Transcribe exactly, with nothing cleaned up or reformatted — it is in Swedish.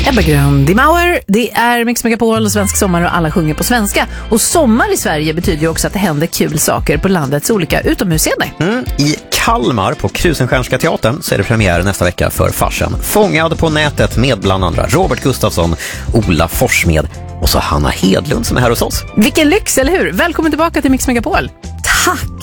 Ebba Grön Mauer, det är Mix Megapol och svensk sommar och alla sjunger på svenska. Och sommar i Sverige betyder ju också att det händer kul saker på landets olika utomhusscener. Mm, I Kalmar på Krusenstjärnska teatern så är det premiär nästa vecka för Farsen. Fångad på nätet med bland andra Robert Gustafsson, Ola Forsmed och så Hanna Hedlund som är här hos oss. Vilken lyx, eller hur? Välkommen tillbaka till Mix Megapol. Tack